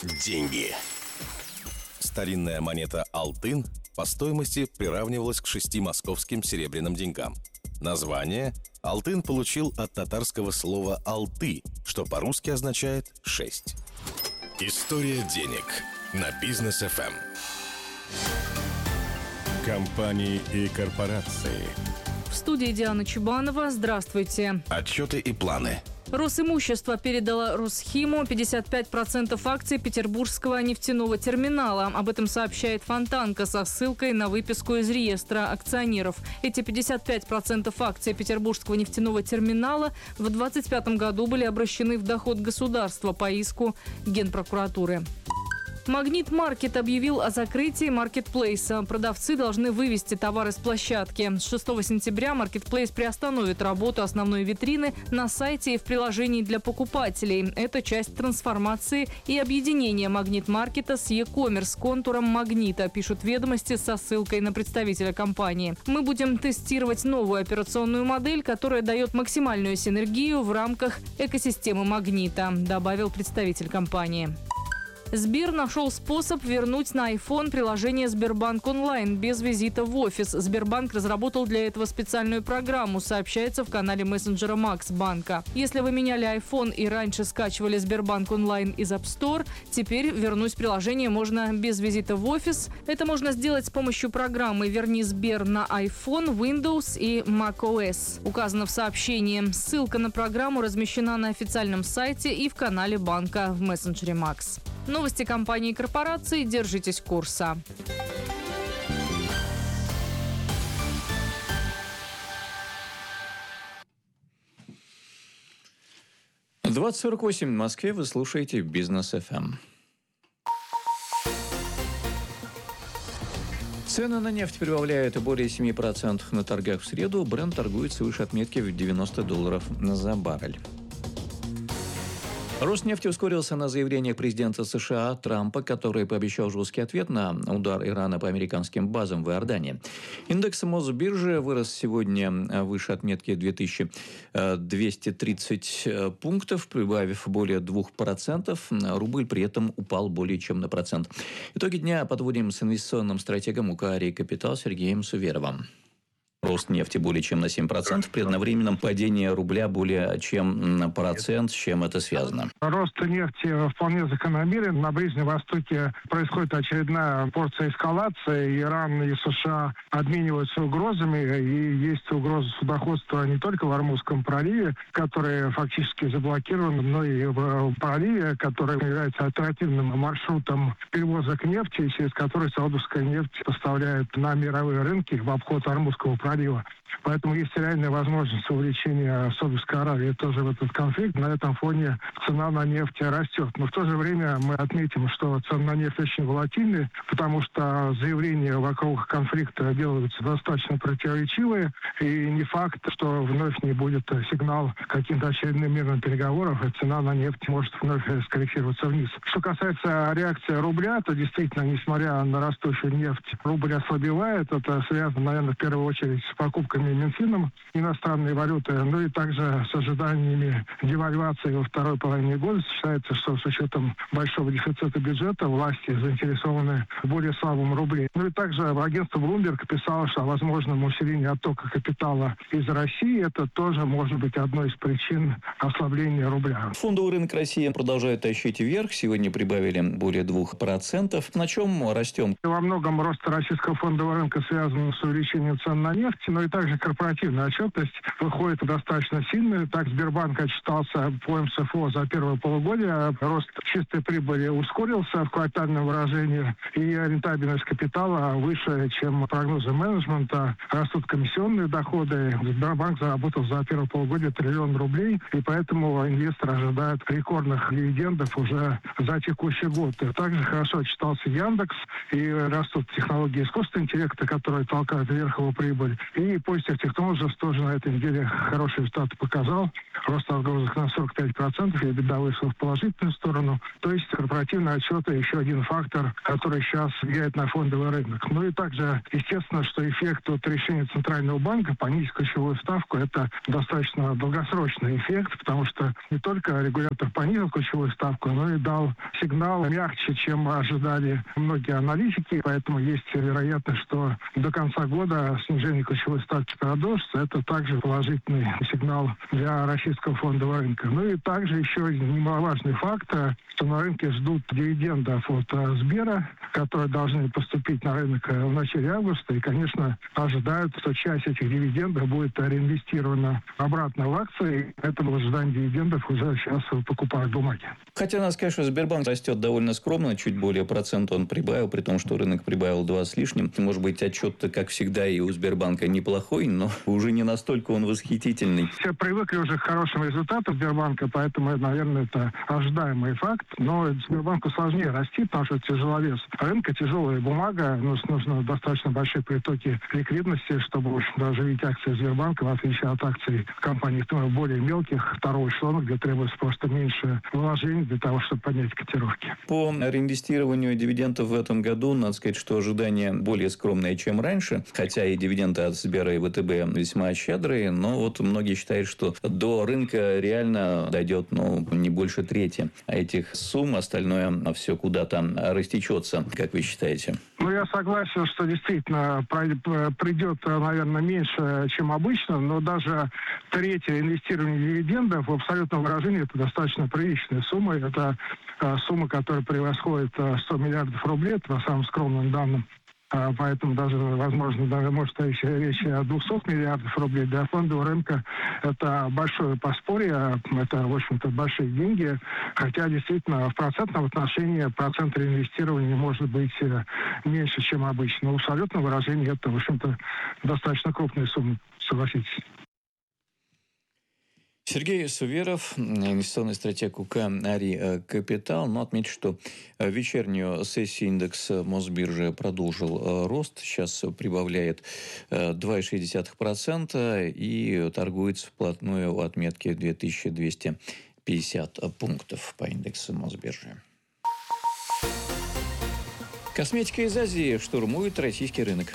Деньги. Старинная монета «Алтын» по стоимости приравнивалась к 6 московским серебряным деньгам. Название «Алтын» получил от татарского слова «алты», что по-русски означает «6». История денег на Бизнес ФМ. Компании и корпорации. В студии Диана Чубанова. Здравствуйте. Отчеты и планы. Росимущество передало Росхиму 55% акций Петербургского нефтяного терминала. Об этом сообщает Фонтанка со ссылкой на выписку из реестра акционеров. Эти 55% акций Петербургского нефтяного терминала в 2025 году были обращены в доход государства по иску Генпрокуратуры. Магнит Маркет объявил о закрытии маркетплейса. Продавцы должны вывести товары с площадки. С 6 сентября маркетплейс приостановит работу основной витрины на сайте и в приложении для покупателей. Это часть трансформации и объединения Магнит Маркета с e-commerce контуром Магнита, пишут ведомости со ссылкой на представителя компании. Мы будем тестировать новую операционную модель, которая дает максимальную синергию в рамках экосистемы Магнита, добавил представитель компании. Сбер нашел способ вернуть на iPhone приложение Сбербанк онлайн без визита в офис. Сбербанк разработал для этого специальную программу, сообщается в канале мессенджера Макс банка. Если вы меняли iPhone и раньше скачивали Сбербанк онлайн из App Store, теперь вернуть приложение можно без визита в офис. Это можно сделать с помощью программы «Верни Сбер» на iPhone, Windows и macOS. Указано в сообщении. Ссылка на программу размещена на официальном сайте и в канале банка в мессенджере Макс. Новости компании и корпораций. Держитесь курса. В 20:48 в Москве вы слушаете Бизнес ФМ. Цены на нефть прибавляют более 7% на торгах в среду. Брент торгуется выше отметки в $90 за баррель. Роснефть ускорился на заявление президента США Трампа, который пообещал жесткий ответ на удар Ирана по американским базам в Иордании. Индекс Мосбиржи вырос сегодня выше отметки 2230 пунктов, прибавив более 2%. Рубль при этом упал более чем на процент. Итоги дня подводим с инвестиционным стратегом УК «Арий Капитал» Сергеем Суверовым. Рост нефти более чем на 7%, при одновременном падении рубля более чем на процент. С чем это связано? Рост нефти вполне закономерен. На Ближнем Востоке происходит очередная порция эскалации. Иран и США обмениваются угрозами. И есть угроза судоходства не только в Ормузском проливе, который фактически заблокирован, но и в проливе, который является альтернативным маршрутом перевозок нефти, через который саудовская нефть поставляет на мировые рынки в обход Ормузского пролива. Поэтому есть реальная возможность увлечения Саудовской Аравии тоже в этот конфликт. На этом фоне цена на нефть растет. Но в то же время мы отметим, что цены на нефть очень волатильны, потому что заявления вокруг конфликта делаются достаточно противоречивые. И не факт, что вновь не будет сигнал к каким-то очередным мирным переговорам, и цена на нефть может вновь скорректироваться вниз. Что касается реакции рубля, то действительно, несмотря на растущую нефть, рубль ослабевает. Это связано, наверное, в первую очередь с покупками Минфином иностранной валюты, ну и также с ожиданиями девальвации во второй половине года. Считается, что с учетом большого дефицита бюджета власти заинтересованы в более слабом рубле. Ну и также агентство Bloomberg писало, что о возможном усилении оттока капитала из России. Это тоже может быть одной из причин ослабления рубля. Фондовый рынок России продолжает тащить вверх. Сегодня прибавили более 2%. На чем растем? Во многом рост российского фондового рынка связан с увеличением цен на нефть, но и также корпоративная отчетность выходит достаточно сильная. Так, Сбербанк отчитался по МСФО за первое полугодие. Рост чистой прибыли ускорился в квартальном выражении, и рентабельность капитала выше, чем прогнозы менеджмента. Растут комиссионные доходы. Сбербанк заработал за первое полугодие 1 триллион рублей, и поэтому инвесторы ожидают рекордных дивидендов уже за текущий год. И также хорошо отчитался Яндекс, и растут технологии искусственного интеллекта, которые толкают вверх его прибыль. И Positive Technologies тоже на этой неделе хорошие результаты показал. Рост отгрузок на 45%, и беда вышла в положительную сторону. То есть корпоративные отчеты еще один фактор, который сейчас влияет на фондовый рынок. Ну и также, естественно, что эффект от решения Центрального банка понизить ключевую ставку – это достаточно долгосрочный эффект, потому что не только регулятор понизил ключевую ставку, но и дал сигнал мягче, чем ожидали многие аналитики. Поэтому есть вероятность, что до конца года снижение ключевой ставки продолжится. Это также положительный сигнал для российского фондового рынка. Ну и также еще один немаловажный факт, что на рынке ждут дивидендов от Сбера, которые должны поступить на рынок в начале августа. И, конечно, ожидают, что часть этих дивидендов будет реинвестирована обратно в акции. Поэтому в ожидании дивидендов уже сейчас покупают бумаги. Хотя надо сказать, что Сбербанк растет довольно скромно, чуть более процента он прибавил, при том, что рынок прибавил 2 с лишним. Может быть, отчет-то, как всегда, и у Сбербанка неплохой, но уже не настолько он восхитительный. Все привыкли уже к хорошим результатам Сбербанка, поэтому, наверное, это ожидаемый факт. Но Сбербанку сложнее расти, потому что тяжеловес рынка, тяжелая бумага, нужно достаточно большие притоки ликвидности, чтобы, в общем, оживить акции Сбербанка, в отличие от акций компаний более мелких, второго эшелона, где требуется просто меньше вложений для того, чтобы поднять котировки. По реинвестированию дивидендов в этом году, надо сказать, что ожидания более скромные, чем раньше, хотя и дивиденды от Сбера и ВТБ весьма щедрые, но вот многие считают, что до рынка реально дойдет, не больше трети этих сумм, остальное все куда-то растечется, как вы считаете? Я согласен, что действительно придет, наверное, меньше, чем обычно, но даже третье инвестирование дивидендов в абсолютном выражении это достаточно приличная сумма. Это сумма, которая превосходит 100 миллиардов рублей, это по самым скромным данным. Поэтому даже, возможно, даже может идти речь о 200 миллиардов рублей. Для фондового рынка это большое подспорье, это, в общем-то, большие деньги. Хотя, действительно, в процентном отношении процент реинвестирования может быть меньше, чем обычно. Но в абсолютном выражении это, в общем-то, достаточно крупная сумма, согласитесь. Сергей Суверов, инвестиционный стратег УК «Ари Капитал». Отметит, что вечернюю сессию индекс Мосбиржи продолжил рост. Сейчас прибавляет 2,6% и торгуется вплотную у отметки 2250 пунктов по индексу Мосбиржи. Косметика из Азии штурмует российский рынок.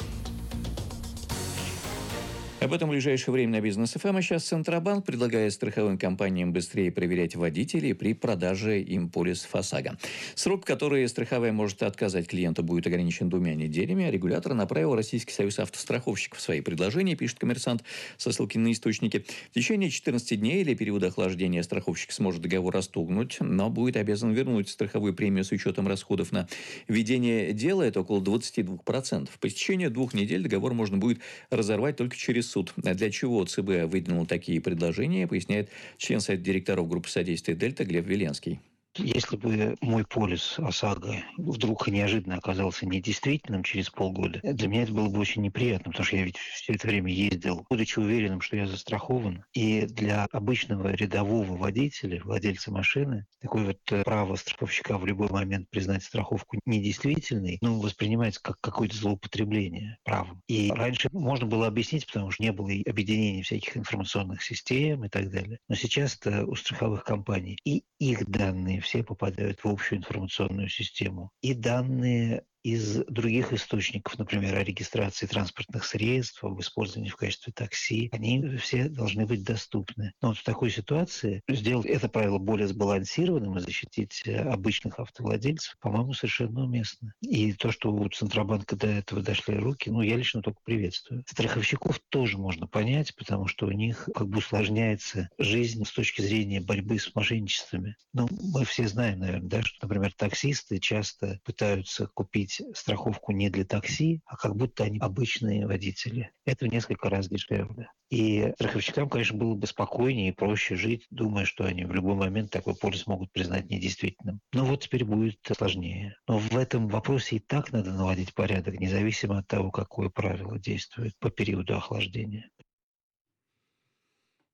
Об этом в ближайшее время на Бизнес ФМ. А сейчас Центробанк предлагает страховым компаниям быстрее проверять водителей при продаже им полисов ОСАГО. Срок, который страховая может отказать клиенту, будет ограничен 2 неделями. А регулятор направил Российский союз автостраховщиков свои предложения, пишет «Коммерсант» со ссылки на источники. В течение 14 дней или периода охлаждения страховщик сможет договор расторгнуть, но будет обязан вернуть страховую премию с учетом расходов на ведение дела. Это около 22%. По истечению 2 недель договор можно будет разорвать только через суд. Для чего ЦБ выдвинул такие предложения, поясняет член совета директоров группы содействия «Дельта» Глеб Веленский. Если бы мой полис ОСАГО вдруг неожиданно оказался недействительным через полгода, для меня это было бы очень неприятно, потому что я ведь все это время ездил, будучи уверенным, что я застрахован. И для обычного рядового водителя, владельца машины, такое вот право страховщика в любой момент признать страховку недействительной, воспринимается как какое-то злоупотребление правом. И раньше можно было объяснить, потому что не было и объединения всяких информационных систем и так далее. Но сейчас-то у страховых компаний и их данные все попадают в общую информационную систему. И данные из других источников, например, о регистрации транспортных средств, об использовании в качестве такси, они все должны быть доступны. Но вот в такой ситуации сделать это правило более сбалансированным и защитить обычных автовладельцев, по-моему, совершенно уместно. И то, что у Центробанка до этого дошли руки, я лично только приветствую. Страховщиков тоже можно понять, потому что у них как бы усложняется жизнь с точки зрения борьбы с мошенничествами. Мы все знаем, наверное, что, например, таксисты часто пытаются купить страховку не для такси, а как будто они обычные водители. Это в несколько раз дешевле. И страховщикам, конечно, было бы спокойнее и проще жить, думая, что они в любой момент такой полис могут признать недействительным. Но вот теперь будет сложнее. Но в этом вопросе и так надо наводить порядок, независимо от того, какое правило действует по периоду охлаждения.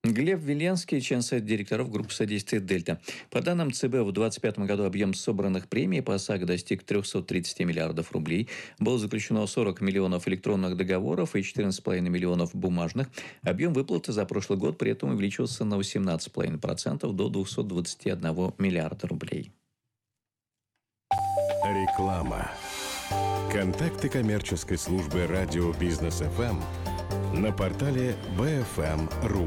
Глеб Веленский, член совета директоров группы содействия «Дельта». По данным ЦБ, в 2025 году объем собранных премий по ОСАГО достиг 330 миллиардов рублей. Было заключено 40 миллионов электронных договоров и 14,5 миллионов бумажных. Объем выплаты за прошлый год при этом увеличился на 18,5% до 221 миллиарда рублей. Реклама. Контакты коммерческой службы радио Бизнес ФМ на портале BFM.ru.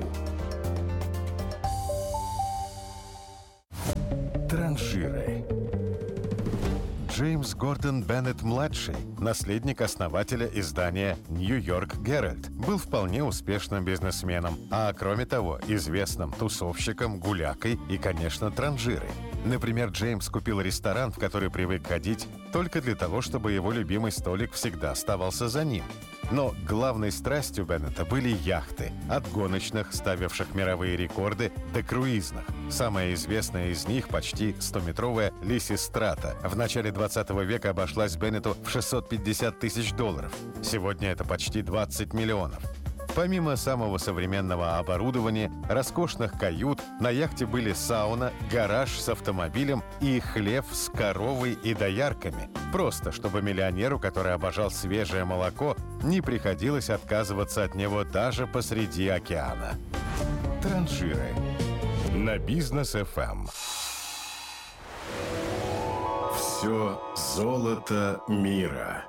Транжиры. Джеймс Гордон Беннет-младший, наследник основателя издания «Нью-Йорк Геральд», был вполне успешным бизнесменом, а кроме того, известным тусовщиком, гулякой и, конечно, транжирой. Например, Джеймс купил ресторан, в который привык ходить, только для того, чтобы его любимый столик всегда оставался за ним. Но главной страстью Беннета были яхты, от гоночных, ставивших мировые рекорды, до круизных. Самая известная из них, почти 100-метровая Лисистрата, в начале 20 века обошлась Беннету в $650 тысяч. Сегодня это почти 20 миллионов. Помимо самого современного оборудования, роскошных кают, на яхте были сауна, гараж с автомобилем и хлев с коровой и доярками. Просто, чтобы миллионеру, который обожал свежее молоко, не приходилось отказываться от него даже посреди океана. Транжиры. На Бизнес ФМ. Все золото мира.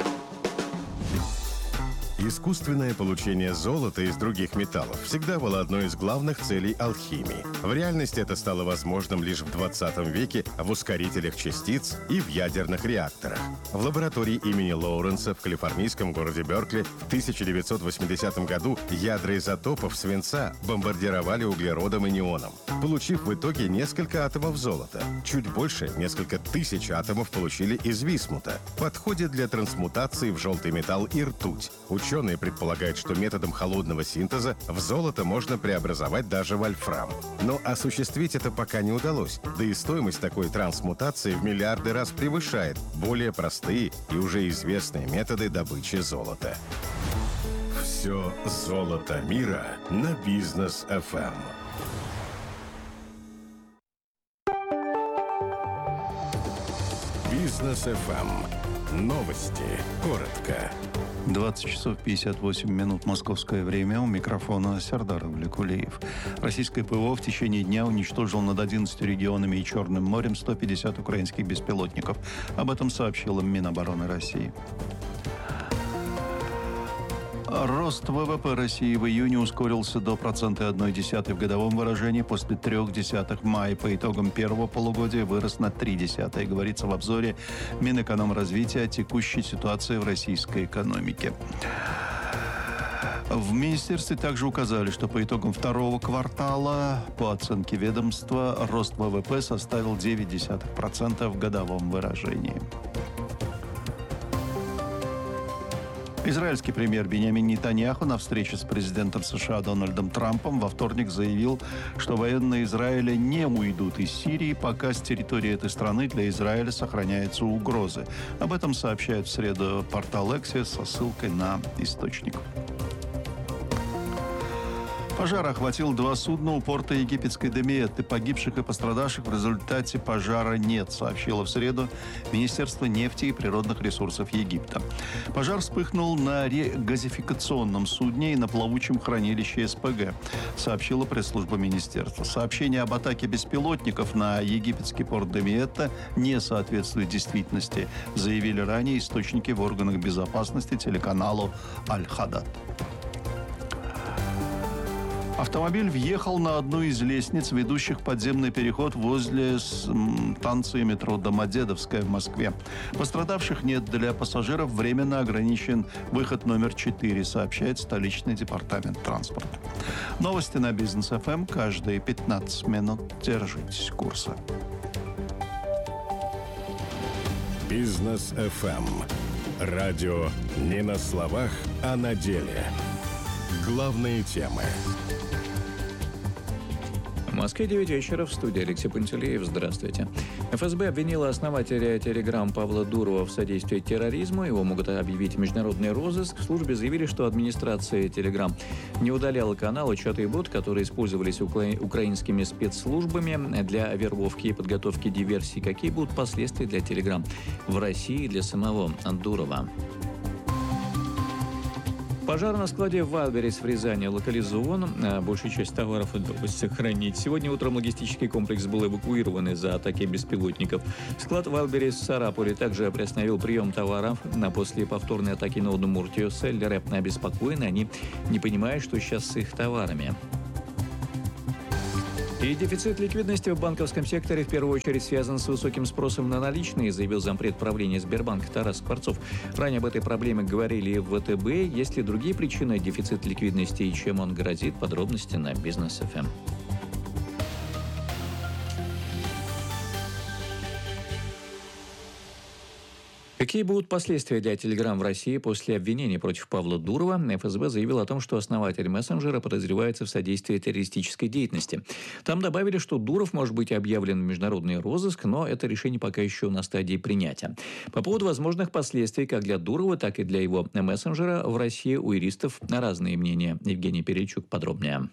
Искусственное получение золота из других металлов всегда было одной из главных целей алхимии. В реальности это стало возможным лишь в 20 веке в ускорителях частиц и в ядерных реакторах. В лаборатории имени Лоуренса в калифорнийском городе Беркли в 1980 году ядра изотопов свинца бомбардировали углеродом и неоном, получив в итоге несколько атомов золота. Чуть больше, несколько тысяч атомов получили из висмута. Подходит для трансмутации в желтый металл и ртуть. Ученые предполагают, что методом холодного синтеза в золото можно преобразовать даже вольфрам. Но осуществить это пока не удалось, да и стоимость такой трансмутации в миллиарды раз превышает более простые и уже известные методы добычи золота. Все золото мира на Бизнес ФМ. Бизнес ФМ. Новости. Коротко. 20 часов 58 минут московское время. У микрофона Сердар Авликулеев. Российское ПВО в течение дня уничтожило над 11 регионами и Черным морем 150 украинских беспилотников. Об этом сообщила Минобороны России. Рост ВВП России в июне ускорился до 1,1% в годовом выражении. После 0,3 мая по итогам первого полугодия вырос на 0,3, говорится в обзоре Минэкономразвития о текущей ситуации в российской экономике. В министерстве также указали, что по итогам второго квартала, по оценке ведомства, рост ВВП составил 0,9% в годовом выражении. Израильский премьер Биньямин Нетаньяху на встрече с президентом США Дональдом Трампом во вторник заявил, что военные Израиля не уйдут из Сирии, пока с территории этой страны для Израиля сохраняются угрозы. Об этом сообщает в среду портал Axios со ссылкой на источник. Пожар охватил 2 судна у порта египетской Дамиетты. Погибших и пострадавших в результате пожара нет, сообщило в среду Министерство нефти и природных ресурсов Египта. Пожар вспыхнул на регазификационном судне и на плавучем хранилище СПГ, сообщила пресс-служба министерства. Сообщение об атаке беспилотников на египетский порт Дамиетта не соответствует действительности, заявили ранее источники в органах безопасности телеканалу Аль-Хадад. Автомобиль въехал на одну из лестниц, ведущих в подземный переход возле станции метро Домодедовская в Москве. Пострадавших нет. Для пассажиров временно ограничен выход номер 4, сообщает столичный департамент транспорта. Новости на Бизнес ФМ каждые 15 минут. Держитесь курса. Бизнес ФМ. Радио не на словах, а на деле. Главные темы. В Москве 9 вечера, в студии Алексей Пантелеев. Здравствуйте. ФСБ обвинила основателя Telegram Павла Дурова в содействии терроризму. Его могут объявить в международный розыск. В службе заявили, что администрация Telegram не удаляла каналы, чаты и бот, которые использовались украинскими спецслужбами для вербовки и подготовки диверсий. Какие будут последствия для Telegram в России и для самого Дурова? Пожар на складе Вайлберрис в Рязани локализован. Большую часть товаров удалось сохранить. Сегодня утром логистический комплекс был эвакуирован из-за атаки беспилотников. Склад Вайлберрис в Сарапуле также приостановил прием товаров. После повторной атаки на Удмуртию селлеры обеспокоены. Они не понимают, что сейчас с их товарами. И дефицит ликвидности в банковском секторе в первую очередь связан с высоким спросом на наличные, заявил зампред правления Сбербанка Тарас Скворцов. Ранее об этой проблеме говорили в ВТБ. Есть ли другие причины дефицита ликвидности и чем он грозит? Подробности на Бизнес ФМ. Какие будут последствия для Telegram в России после обвинений против Павла Дурова? ФСБ заявил о том, что основатель мессенджера подозревается в содействии террористической деятельности. Там добавили, что Дуров может быть объявлен в международный розыск, но это решение пока еще на стадии принятия. По поводу возможных последствий как для Дурова, так и для его мессенджера в России у юристов разные мнения. Евгений Перельчук подробнее.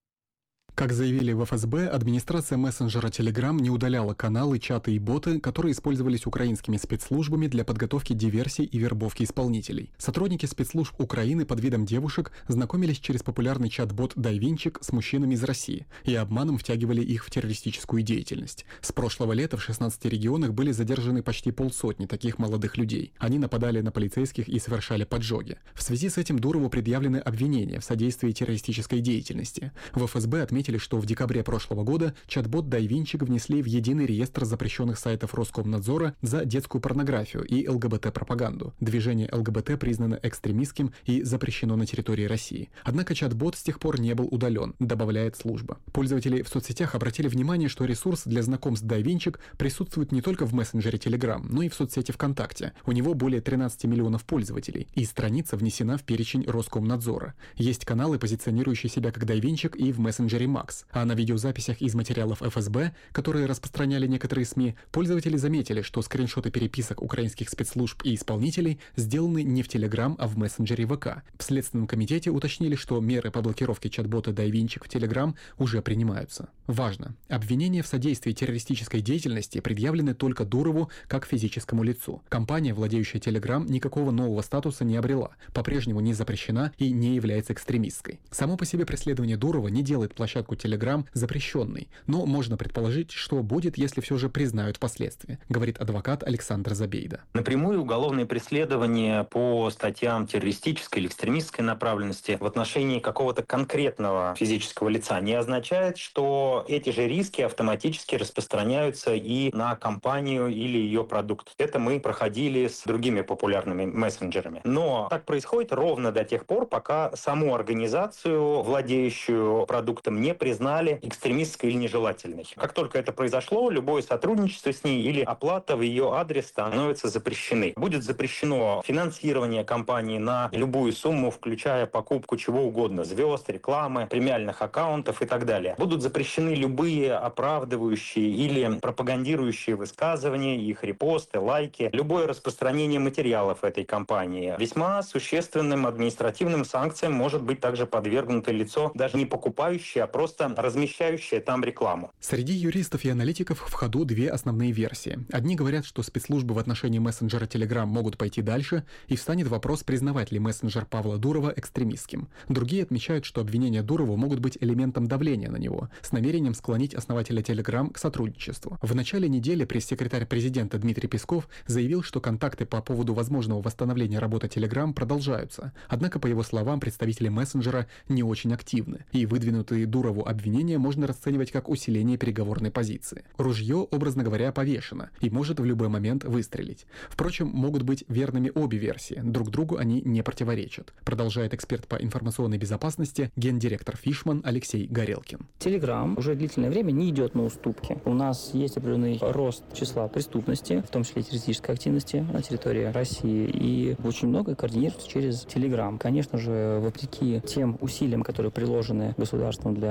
Как заявили в ФСБ, администрация мессенджера Telegram не удаляла каналы, чаты и боты, которые использовались украинскими спецслужбами для подготовки диверсий и вербовки исполнителей. Сотрудники спецслужб Украины под видом девушек знакомились через популярный чат-бот «Дайвинчик» с мужчинами из России и обманом втягивали их в террористическую деятельность. С прошлого лета в 16 регионах были задержаны почти полсотни таких молодых людей. Они нападали на полицейских и совершали поджоги. В связи с этим Дурову предъявлены обвинения в содействии террористической деятельности. В ФСБ отметили, что в декабре прошлого года чат-бот «Дайвинчик» внесли в единый реестр запрещенных сайтов Роскомнадзора за детскую порнографию и ЛГБТ-пропаганду. Движение ЛГБТ признано экстремистским и запрещено на территории России. Однако чат-бот с тех пор не был удален, добавляет служба. Пользователи в соцсетях обратили внимание, что ресурс для знакомств «Дайвинчик» присутствует не только в мессенджере Telegram, но и в соцсети ВКонтакте. У него более 13 миллионов пользователей, и страница внесена в перечень Роскомнадзора. Есть каналы, позиционирующие себя как «Дайвинчик» и в мессенджере Макс. А на видеозаписях из материалов ФСБ, которые распространяли некоторые СМИ, пользователи заметили, что скриншоты переписок украинских спецслужб и исполнителей сделаны не в Telegram, а в мессенджере ВК. В Следственном комитете уточнили, что меры по блокировке чат-бота «Дайвинчик» в Telegram уже принимаются. Важно! Обвинения в содействии террористической деятельности предъявлены только Дурову как физическому лицу. Компания, владеющая Telegram, никакого нового статуса не обрела, по-прежнему не запрещена и не является экстремистской. Само по себе преследование Дурова не делает площадку Telegram запрещенной, но можно предположить, что будет, если все же признают последствия, говорит адвокат Александр Забейда. Напрямую уголовные преследования по статьям террористической или экстремистской направленности в отношении какого-то конкретного физического лица не означает, что эти же риски автоматически распространяются и на компанию или ее продукт. Это мы проходили с другими популярными мессенджерами. Но так происходит ровно до тех пор, пока саму организацию, владеющую продуктом, не признали экстремистской или нежелательной. Как только это произошло, любое сотрудничество с ней или оплата в ее адрес становятся запрещены. Будет запрещено финансирование компании на любую сумму, включая покупку чего угодно, звезд, рекламы, премиальных аккаунтов и так далее. Будут запрещены любые оправдывающие или пропагандирующие высказывания, их репосты, лайки, любое распространение материалов этой компании. Весьма существенным административным санкциям может быть также подвергнуто лицо, даже не покупающее, а просто размещающее там рекламу. Среди юристов и аналитиков в ходу две основные версии. Одни говорят, что спецслужбы в отношении мессенджера Telegram могут пойти дальше, и встанет вопрос, признавать ли мессенджер Павла Дурова экстремистским. Другие отмечают, что обвинения Дурова могут быть элементом давления на него, с намерением склонить основателя Telegram к сотрудничеству. В начале недели пресс-секретарь президента Дмитрий Песков заявил, что контакты по поводу возможного восстановления работы Telegram продолжаются. Однако, по его словам, представители мессенджера не очень активны, и выдвинутые Дурову обвинения можно расценивать как усиление переговорной позиции. Ружье, образно говоря, повешено и может в любой момент выстрелить. Впрочем, могут быть верными обе версии, друг другу они не противоречат, продолжает эксперт по информационной безопасности, гендиректор Фишман Алексей Горелкин. Telegram уже длительное время не идет на уступки. У нас есть определенный рост числа преступности, в том числе террористической активности на территории России, и очень многое координируется через Telegram. Конечно же, вопреки тем усилиям, которые приложены государством для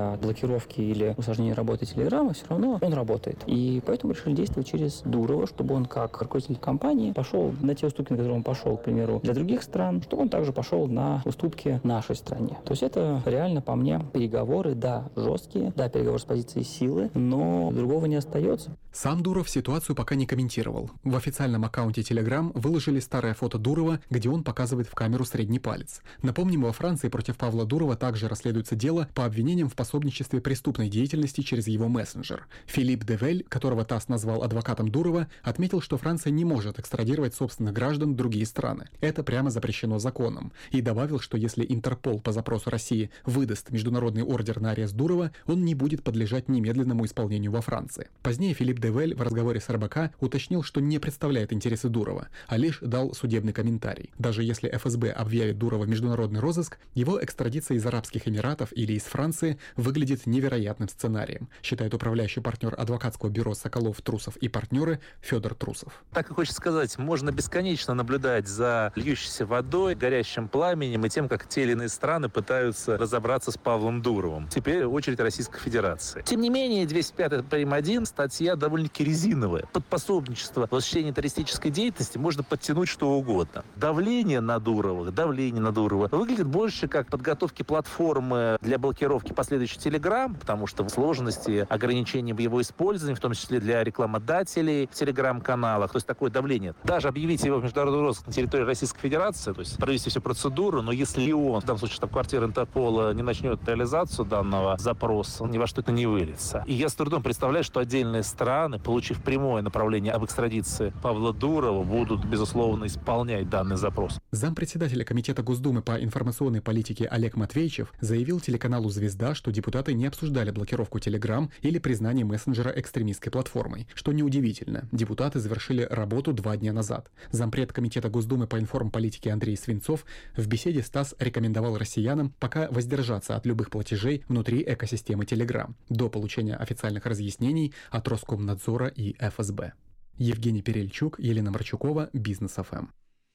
для блокировки или усложнения работы Телеграма, все равно он работает. И поэтому решили действовать через Дурова, чтобы он как руководитель компании пошел на те уступки, на которые он пошел, к примеру, для других стран, чтобы он также пошел на уступки нашей стране. То есть это реально, по мне, переговоры, да, жесткие, да, переговоры с позиции силы, но другого не остается. Сам Дуров ситуацию пока не комментировал. В официальном аккаунте Telegram выложили старое фото Дурова, где он показывает в камеру средний палец. Напомним, во Франции против Павла Дурова также расследуется дело по обвинениям в пособничестве преступной деятельности через его мессенджер. Филипп Девель, которого ТАСС назвал адвокатом Дурова, отметил, что Франция не может экстрадировать собственных граждан в другие страны. Это прямо запрещено законом. И добавил, что если Интерпол по запросу России выдаст международный ордер на арест Дурова, он не будет подлежать немедленному исполнению во Франции. Позднее Филипп Девель в разговоре с РБК уточнил, что не представляет интересы Дурова, а лишь дал судебный комментарий. Даже если ФСБ объявит Дурова в международный розыск, его экстрадиция из Арабских Эмиратов или из Франции выглядит невероятным сценарием, считает управляющий партнер адвокатского бюро «Соколов, Трусов и партнеры» Федор Трусов. Так и хочется сказать, можно бесконечно наблюдать за льющейся водой, горящим пламенем и тем, как те или иные страны пытаются разобраться с Павлом Дуровым. Теперь очередь Российской Федерации. Тем не менее, 205 прим. 1 статья довольно-таки резиновая. Под пособничество в осуществлении террористической деятельности можно подтянуть что угодно. Давление на Дурова выглядит больше как подготовки платформы для блокировки последующих Telegram, потому что сложности, ограничения в его использовании, в том числе для рекламодателей в Telegram-каналах, то есть такое давление. Даже объявить его в международный розыск на территории Российской Федерации, то есть провести всю процедуру, но если он, в данном случае штаб-квартира Интерпола, не начнет реализацию данного запроса, ни во что это не выльется. И я с трудом представляю, что отдельные страны, получив прямое направление об экстрадиции Павла Дурова, будут, безусловно, исполнять данный запрос. Зампредседателя Комитета Госдумы по информационной политике Олег Матвейчев заявил телеканалу «Звезда», что депутаты не обсуждали блокировку Telegram или признание мессенджера экстремистской платформой. Что неудивительно, депутаты завершили работу 2 дня назад. Зампред Комитета Госдумы по информполитике Андрей Свинцов в беседе с ТАСС рекомендовал россиянам пока воздержаться от любых платежей внутри экосистемы Telegram до получения официальных разъяснений от Роскомнадзора и ФСБ. Евгений Перельчук, Елена Марчукова, Бизнес ФМ.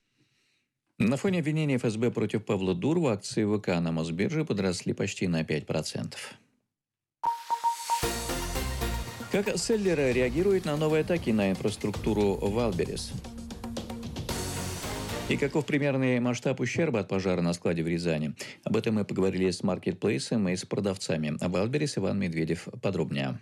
На фоне обвинений ФСБ против Павла Дурова акции ВК на Мосбирже подросли почти на 5%. Как селлеры реагируют на новые атаки на инфраструктуру Wildberries? И каков примерный масштаб ущерба от пожара на складе в Рязани? Об этом мы поговорили с маркетплейсом и с продавцами. О Wildberries Иван Медведев подробнее.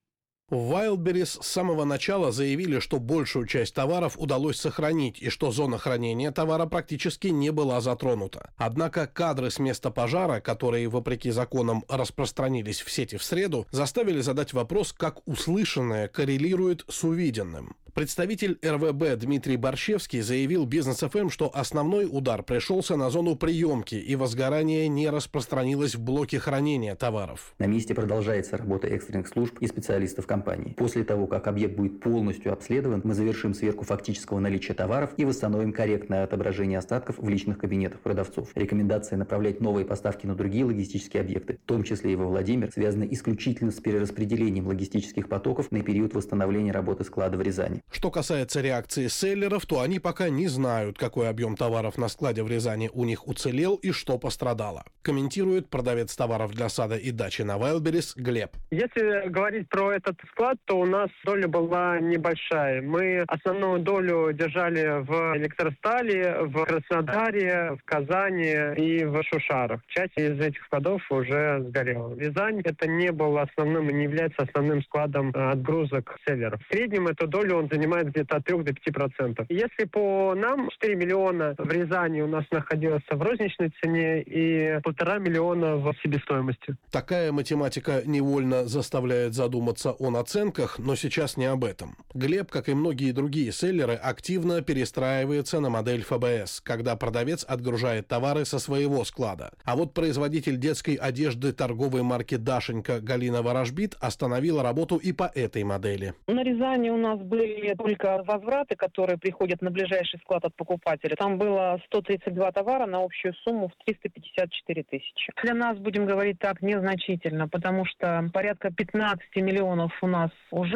В Wildberries с самого начала заявили, что большую часть товаров удалось сохранить и что зона хранения товара практически не была затронута. Однако кадры с места пожара, которые, вопреки законам, распространились в сети в среду, заставили задать вопрос, как услышанное коррелирует с увиденным. Представитель РВБ Дмитрий Борщевский заявил Бизнес ФМ, что основной удар пришелся на зону приемки, и возгорание не распространилось в блоке хранения товаров. На месте продолжается работа экстренных служб и специалистов компании. После того, как объект будет полностью обследован, мы завершим сверку фактического наличия товаров и восстановим корректное отображение остатков в личных кабинетах продавцов. Рекомендация направлять новые поставки на другие логистические объекты, в том числе и во Владимир, связана исключительно с перераспределением логистических потоков на период восстановления работы склада в Рязани. Что касается реакции селлеров, то они пока не знают, какой объем товаров на складе в Рязани у них уцелел и что пострадало. Комментирует продавец товаров для сада и дачи на Wildberries Глеб. Если говорить про этот склад, то у нас доля была небольшая. Мы основную долю держали в Электростали, в Краснодаре, в Казани и в Шушарах. Часть из этих складов уже сгорела. Рязань это не было основным и не является основным складом отгрузок селлеров. В среднем эту долю он занимает где-то от 3 до 5%. Если по нам 4 миллиона в Рязани у нас находилось в розничной цене и 1,5 миллиона в себестоимости. Такая математика невольно заставляет задуматься о наценках, но сейчас не об этом. Глеб, как и многие другие селлеры, активно перестраивается на модель ФБС, когда продавец отгружает товары со своего склада. А вот производитель детской одежды торговой марки «Дашенька» Галина Ворожбит остановила работу и по этой модели. На Рязани у нас были только возвраты, которые приходят на ближайший склад от покупателя. Там было 132 товара на общую сумму в 354 тысячи. Для нас, будем говорить так, незначительно, потому что порядка 15 миллионов у нас уже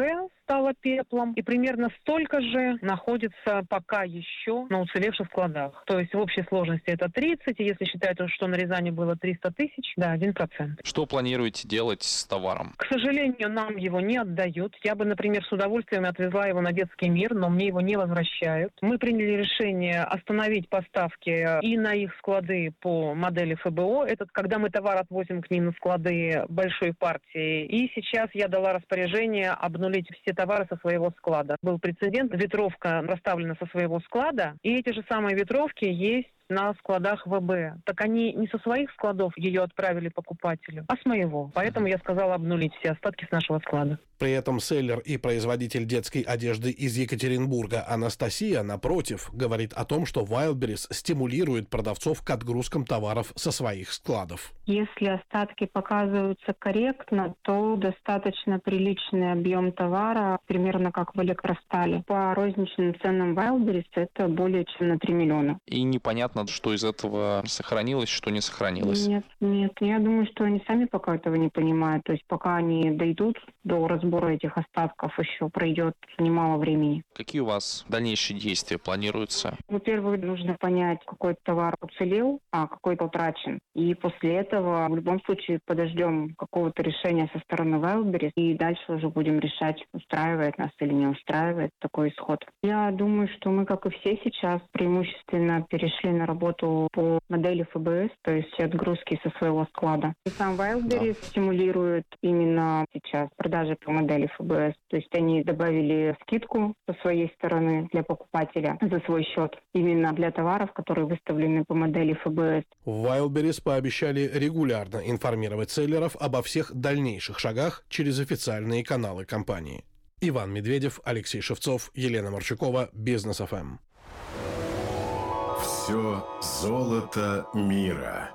стало пеплом, и примерно столько же находится пока еще на уцелевших складах. То есть в общей сложности это 30, и если считать, что на Рязани было 300 тысяч, да, 1%. Что планируете делать с товаром? К сожалению, нам его не отдают. Я бы, например, с удовольствием отвезла его на детский мир, но мне его не возвращают. Мы приняли решение остановить поставки и на их склады по модели ФБО. Это когда мы товар отвозим к ним на склады большой партии. И сейчас я дала распоряжение обнулить все товары со своего склада. Был прецедент, ветровка расставлена со своего склада, и эти же самые ветровки есть на складах ВБ. Так они не со своих складов ее отправили покупателю, а с моего. Поэтому я сказала обнулить все остатки с нашего склада. При этом селлер и производитель детской одежды из Екатеринбурга Анастасия, напротив, говорит о том, что Wildberries стимулирует продавцов к отгрузкам товаров со своих складов. Если остатки показываются корректно, то достаточно приличный объем товара, примерно как в Электростале. По розничным ценам Wildberries это более чем на 3 миллиона. И непонятно, что из этого сохранилось, что не сохранилось. Нет. Я думаю, что они сами пока этого не понимают. То есть пока они дойдут до разбора этих остатков, еще пройдет немало времени. Какие у вас дальнейшие действия планируются? Во-первых, нужно понять, какой товар уцелел, а какой-то утрачен. И после этого в любом случае подождем какого-то решения со стороны Wildberries, и дальше уже будем решать, устраивает нас или не устраивает такой исход. Я думаю, что мы, как и все сейчас, преимущественно перешли на работу по модели ФБС, то есть отгрузки со своего склада. И сам Wildberries стимулирует именно сейчас продажи по модели ФБС. То есть они добавили скидку со своей стороны для покупателя за свой счет, именно для товаров, которые выставлены по модели ФБС. В Wildberries пообещали регулярно информировать селлеров обо всех дальнейших шагах через официальные каналы компании. Иван Медведев, Алексей Шевцов, Елена Марчукова, Бизнес ФМ. Все золото мира.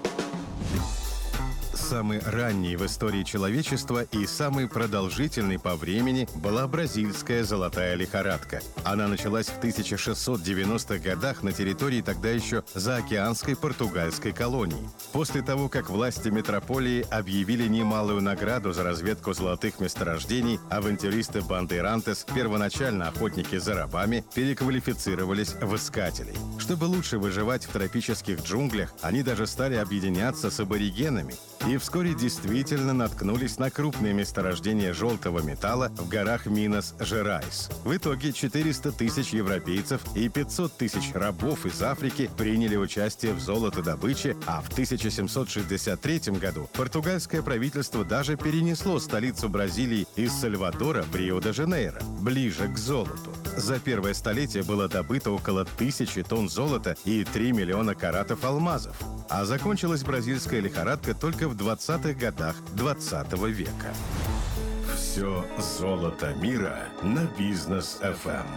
Самый ранний в истории человечества и самый продолжительный по времени была бразильская золотая лихорадка. Она началась в 1690-х годах на территории тогда еще заокеанской португальской колонии. После того, как власти метрополии объявили немалую награду за разведку золотых месторождений, авантюристы Бандейрантес, первоначально охотники за рабами, переквалифицировались в искателей. Чтобы лучше выживать в тропических джунглях, они даже стали объединяться с аборигенами. И вскоре действительно наткнулись на крупные месторождения желтого металла в горах Минас-Жерайс. В итоге 400 тысяч европейцев и 500 тысяч рабов из Африки приняли участие в золотодобыче, а в 1763 году португальское правительство даже перенесло столицу Бразилии из Сальвадора в Рио-де-Жанейро, ближе к золоту. За первое столетие было добыто около 1000 тонн золота и 3 миллиона каратов алмазов. А закончилась бразильская лихорадка только в 20-х годах 20 века. Все золото мира на Бизнес ФМ.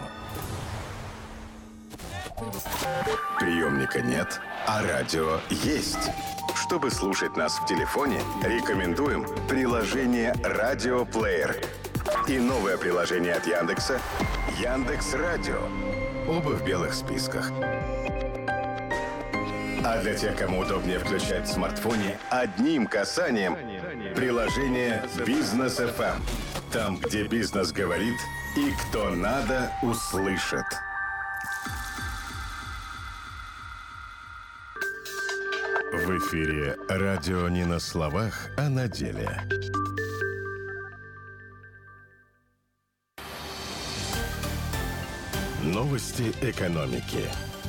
Приемника нет, а радио есть. Чтобы слушать нас в телефоне, рекомендуем приложение «Радиоплеер» и новое приложение от Яндекса «Яндекс.Радио». Оба в белых списках. А для тех, кому удобнее включать в смартфоне, одним касанием приложение «Бизнес ФМ». Там, где бизнес говорит и кто надо, услышит. В эфире радио не на словах, а на деле. Новости экономики.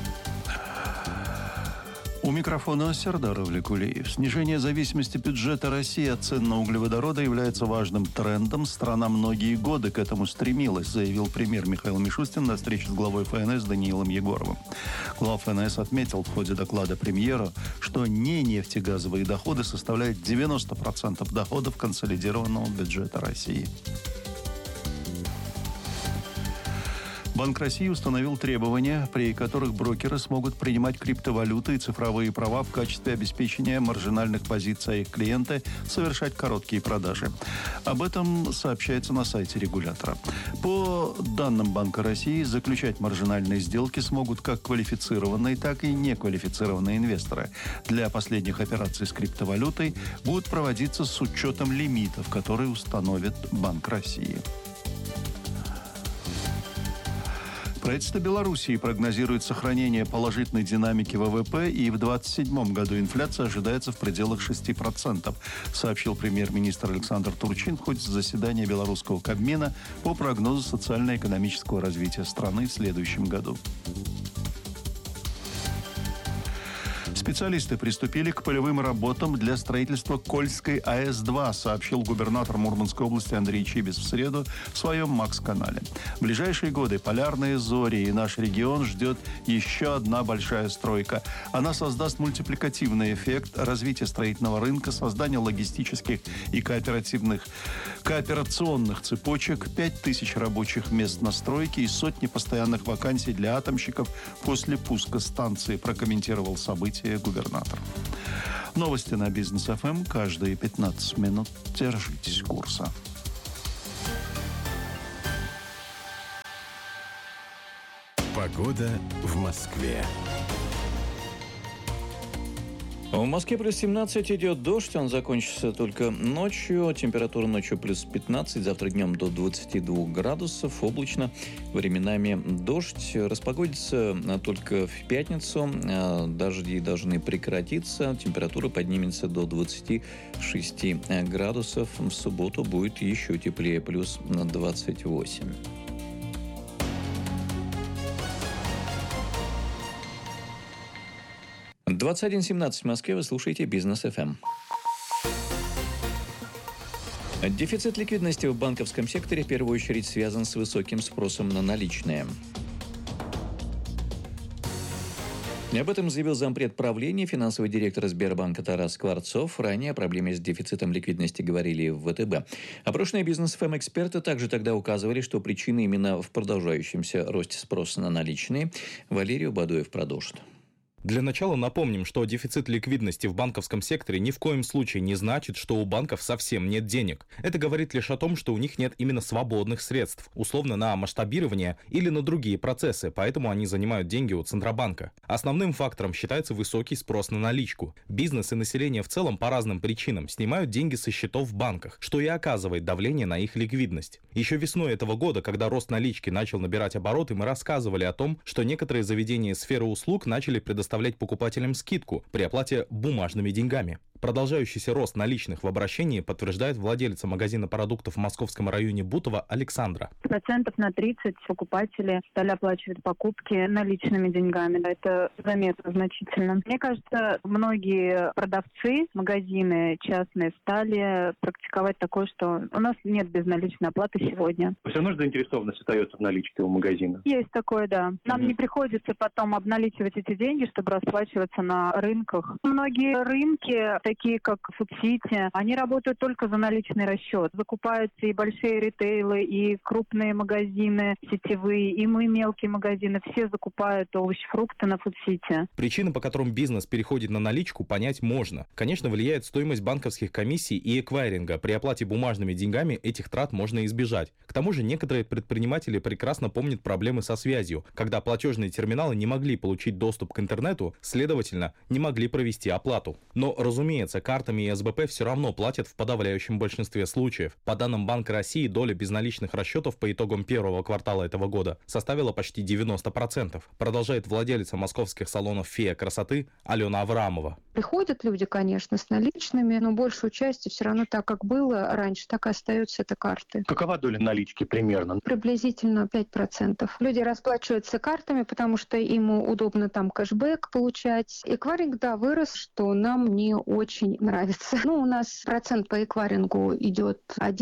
У микрофона Сердар Авликулиев. Снижение зависимости бюджета России от цен на углеводороды является важным трендом. Страна многие годы к этому стремилась, заявил премьер Михаил Мишустин на встрече с главой ФНС Даниилом Егоровым. Глава ФНС отметил в ходе доклада премьера, что не нефтегазовые доходы составляют 90% доходов консолидированного бюджета России. Банк России установил требования, при которых брокеры смогут принимать криптовалюты и цифровые права в качестве обеспечения маржинальных позиций, а их клиенты совершать короткие продажи. Об этом сообщается на сайте регулятора. По данным Банка России, заключать маржинальные сделки смогут как квалифицированные, так и неквалифицированные инвесторы. Для последних операций с криптовалютой будут проводиться с учетом лимитов, которые установит Банк России. Правительство Белоруссии прогнозирует сохранение положительной динамики ВВП, и в 2027 году инфляция ожидается в пределах 6%, сообщил премьер-министр Александр Турчин в ходе заседания Белорусского Кабмина по прогнозу социально-экономического развития страны в следующем году. Специалисты приступили к полевым работам для строительства Кольской АЭС-2, сообщил губернатор Мурманской области Андрей Чибис в среду в своем МАКС-канале. В ближайшие годы полярные зори и наш регион ждет еще одна большая стройка. Она создаст мультипликативный эффект развития строительного рынка, создания логистических и кооперационных цепочек, 5000 рабочих мест на стройке и сотни постоянных вакансий для атомщиков после пуска станции, прокомментировал события губернатор. Новости на Бизнес ФМ каждые 15 минут. Держитесь курса. Погода в Москве. В Москве плюс 17 идет дождь, он закончится только ночью. Температура ночью плюс 15, завтра днем до 22 градусов, облачно, временами дождь. Распогодится только в пятницу, дожди должны прекратиться, температура поднимется до 26 градусов. В субботу будет еще теплее, плюс 28. — 21:17 в Москве. Вы слушаете Бизнес ФМ. Дефицит ликвидности в банковском секторе в первую очередь связан с высоким спросом на наличные. Об этом заявил зампред правления, финансовый директор Сбербанка Тарас Скворцов. Ранее о проблеме с дефицитом ликвидности говорили в ВТБ. Опрошенные Бизнес ФМ эксперты также тогда указывали, что причина именно в продолжающемся росте спроса на наличные. Валерий Бадоев продолжит. Для начала напомним, что дефицит ликвидности в банковском секторе ни в коем случае не значит, что у банков совсем нет денег. Это говорит лишь о том, что у них нет именно свободных средств, условно на масштабирование или на другие процессы, поэтому они занимают деньги у Центробанка. Основным фактором считается высокий спрос на наличку. Бизнес и население в целом по разным причинам снимают деньги со счетов в банках, что и оказывает давление на их ликвидность. Еще весной этого года, когда рост налички начал набирать обороты, мы рассказывали о том, что некоторые заведения сферы услуг начали предоставлять покупателям скидку при оплате бумажными деньгами. Продолжающийся рост наличных в обращении подтверждает владелица магазина продуктов в московском районе Бутово Александра. Процентов на 30 покупатели стали оплачивать покупки наличными деньгами. Это заметно значительно. Мне кажется, многие продавцы, магазины частные стали практиковать такое, что у нас нет безналичной оплаты сегодня. Все равно заинтересованность остается в наличке у магазина? Есть такое, да. Нам не приходится потом обналичивать эти деньги, чтобы расплачиваться на рынках. Многие рынки, такие как Фудсити, они работают только за наличный расчет. Закупаются и большие ритейлы, и крупные магазины сетевые, и мы, мелкие магазины, все закупают овощи, фрукты на Фудсити. Причины, по которым бизнес переходит на наличку, понять можно. Конечно, влияет стоимость банковских комиссий и эквайринга. При оплате бумажными деньгами этих трат можно избежать. К тому же некоторые предприниматели прекрасно помнят проблемы со связью, когда платежные терминалы не могли получить доступ к интернету, следовательно, не могли провести оплату. Но, разумеется, картами и СБП все равно платят в подавляющем большинстве случаев. По данным Банка России, доля безналичных расчетов по итогам первого квартала этого года составила почти 90%. Продолжает владелица московских салонов «Фея красоты» Алена Аврамова. Приходят люди, конечно, с наличными, но большую часть все равно так, как было раньше, так и остаются это карты. Какова доля налички примерно? Приблизительно 5%. Люди расплачиваются картами, потому что им удобно там кэшбэк получать. Эквайринг, да, вырос, что нам не очень нравится. У нас процент по эквайрингу идет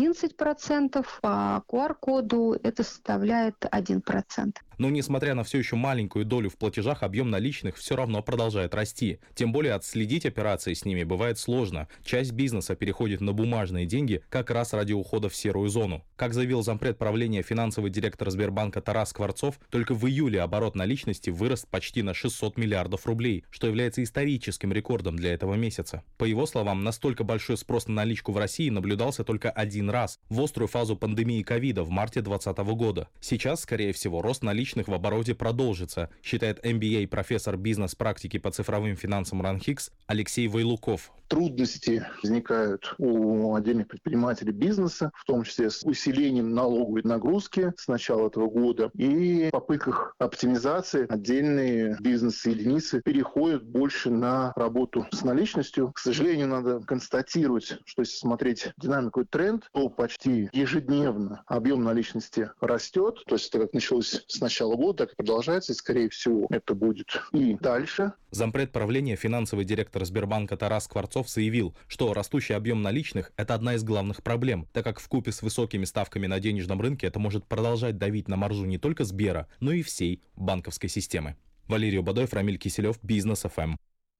11%, по QR-коду это составляет 1%. Но несмотря на все еще маленькую долю в платежах, объем наличных все равно продолжает расти. Тем более отследить операции с ними бывает сложно. Часть бизнеса переходит на бумажные деньги как раз ради ухода в серую зону. Как заявил зампред правления финансовый директор Сбербанка Тарас Скворцов, только в июле оборот наличности вырос почти на 600 миллиардов рублей, что является историческим рекордом для этого месяца. По его словам, настолько большой спрос на наличку в России наблюдался только один раз, в острую фазу пандемии ковида в марте 2020 года. Сейчас, скорее всего, рост наличности наличных в обороте продолжится, считает MBA-профессор бизнес-практики по цифровым финансам РАНХИКС Алексей Вайлуков. Трудности возникают у отдельных предпринимателей бизнеса, в том числе с усилением налоговой нагрузки с начала этого года. И в попытках оптимизации отдельные бизнес-единицы переходят больше на работу с наличностью. К сожалению, надо констатировать, что если смотреть динамику и тренд, то почти ежедневно объем наличности растет. То есть это как началось с начала года, так и продолжается. И, скорее всего, это будет и дальше. Зампред правления финансовый директор Сбербанка Тарас Скворцов заявил, что растущий объем наличных – это одна из главных проблем, так как вкупе с высокими ставками на денежном рынке это может продолжать давить на маржу не только Сбера, но и всей банковской системы. Валерий Убадоев, Рамиль Киселев, Бизнес ФМ.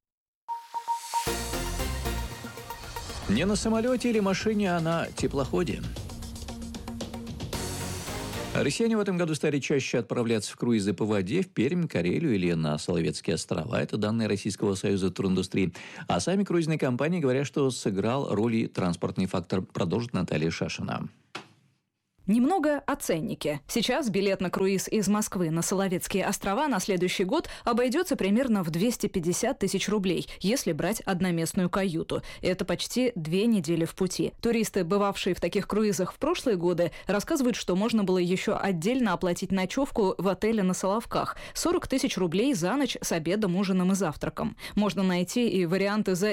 Не на самолете или машине, а на теплоходе. Россияне в этом году стали чаще отправляться в круизы по воде, в Пермь, Карелию или на Соловецкие острова. Это данные Российского союза туриндустрии. А сами круизные компании говорят, что сыграл роль и транспортный фактор. Продолжит Наталья Шашина. Немного о ценнике. Сейчас билет на круиз из Москвы на Соловецкие острова на следующий год обойдется примерно в 250 тысяч рублей, если брать одноместную каюту. Это почти 2 недели в пути. Туристы, бывавшие в таких круизах в прошлые годы, рассказывают, что можно было еще отдельно оплатить ночевку в отеле на Соловках. 40 тысяч рублей за ночь с обедом, ужином и завтраком. Можно найти и варианты за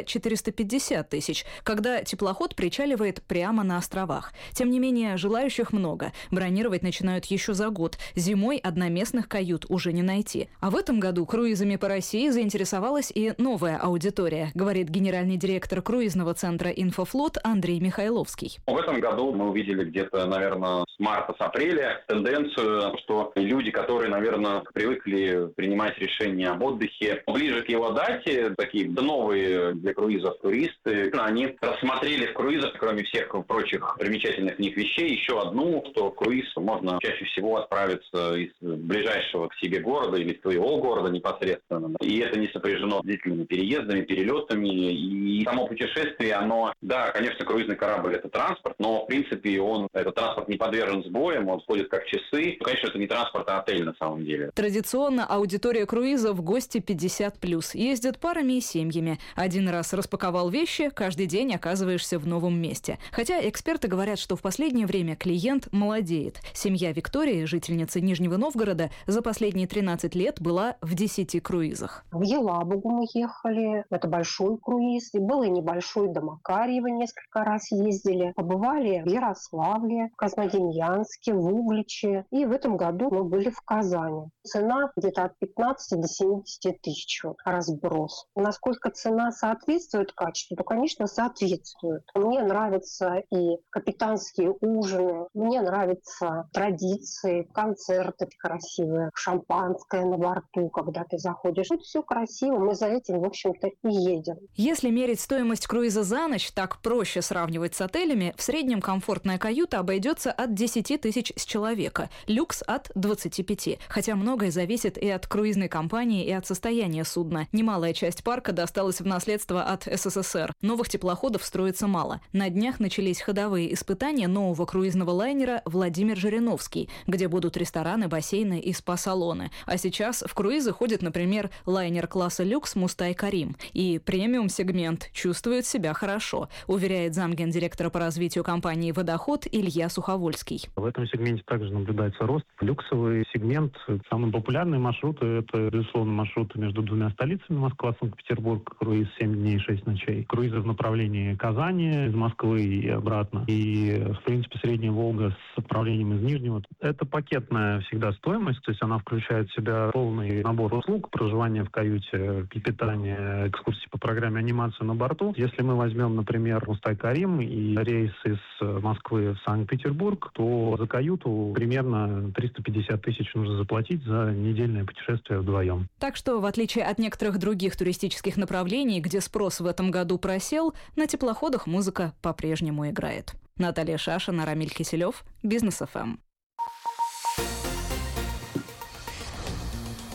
450 тысяч, когда теплоход причаливает прямо на островах. Тем не менее, желающих много. Бронировать начинают еще за год. Зимой одноместных кают уже не найти. А в этом году круизами по России заинтересовалась и новая аудитория, говорит генеральный директор круизного центра «Инфофлот» Андрей Михайловский. В этом году мы увидели где-то, наверное, с марта, с апреля тенденцию, что люди, которые, наверное, привыкли принимать решения об отдыхе ближе к его дате, такие новые для круизов туристы, они рассмотрели в круизах, кроме всех прочих примечательных в них вещей, еще одну, что круиз можно чаще всего отправиться из ближайшего к себе города или из твоего города непосредственно. И это не сопряжено с длительными переездами, перелетами. И само путешествие, оно, да, конечно, круизный корабль – это транспорт, но, в принципе, этот транспорт не подвержен сбоям, он ходит как часы. Конечно, это не транспорт, а отель на самом деле. Традиционно аудитория круиза в гости 50+. Ездят парами и семьями. Один раз распаковал вещи, каждый день оказываешься в новом месте. Хотя эксперты говорят, что в последнее время клиент молодеет. Семья Виктории, жительница Нижнего Новгорода, за последние 13 лет была в 10 круизах. В Елабугу мы ехали, это большой круиз. И был и небольшой до Макарьева, несколько раз ездили. Побывали в Ярославле, в Краснодемьянске, в Угличе. И в этом году мы были в Казани. Цена где-то от 15 до 70 тысяч разброс. Насколько цена соответствует качеству, то, конечно, соответствует. Мне нравятся и капитанские ужины, мне нравятся традиции, концерты красивые, шампанское на борту, когда ты заходишь. Тут все красиво, мы за этим, в общем-то, и едем. Если мерить стоимость круиза за ночь, так проще сравнивать с отелями, в среднем комфортная каюта обойдется от 10 тысяч с человека, люкс от 25. Хотя многое зависит и от круизной компании, и от состояния судна. Немалая часть парка досталась в наследство от СССР. Новых теплоходов строится мало. На днях начались ходовые испытания нового круизного лайнера «Владимир Жириновский», где будут рестораны, бассейны и спа-салоны. А сейчас в круизы ходит, например, лайнер класса люкс «Мустай Карим». И премиум-сегмент чувствует себя хорошо, уверяет замгендиректора по развитию компании «Водоход» Илья Суховольский. В этом сегменте также наблюдается рост. Люксовый сегмент, самые популярные маршруты, это, безусловно, маршруты между двумя столицами: Москва, Санкт-Петербург, круиз 7 дней, 6 ночей. Круизы в направлении Казани, из Москвы и обратно. И, в принципе, Средняя Волга с отправлением из Нижнего. Это пакетная всегда стоимость, то есть она включает в себя полный набор услуг: проживание в каюте, питание, экскурсии по программе, анимацию на борту. Если мы возьмем, например, Мустай Карим и рейс из Москвы в Санкт-Петербург, то за каюту примерно 350 тысяч нужно заплатить за недельное путешествие вдвоем. Так что, в отличие от некоторых других туристических направлений, где спрос в этом году просел, на теплоходах музыка по-прежнему играет. Наталья Шашина, Рамиль Киселев, Бизнес ФМ.